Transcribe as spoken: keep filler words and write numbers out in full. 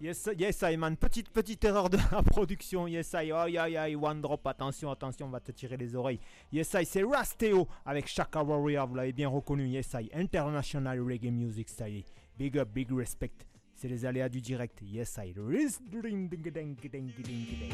Yes, yes, I man, petite petite erreur de la production. Yes, I, aïe aïe aïe, one drop, attention, attention, on va te tirer les oreilles. Yes, I, c'est Rasteo avec Shaka Warrior, vous l'avez bien reconnu. Yes, I, International Reggae Music Style. Big up, big respect. C'est les aléas du direct. Yes, I.